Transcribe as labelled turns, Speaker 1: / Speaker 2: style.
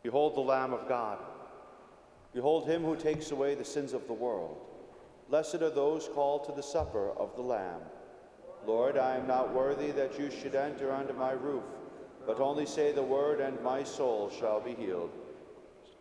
Speaker 1: Behold the Lamb of God. Behold him who takes away the sins of the world. Blessed are those called to the supper of the Lamb. Lord, I am not worthy that you should enter under my roof, but only say the word, and my soul shall be healed.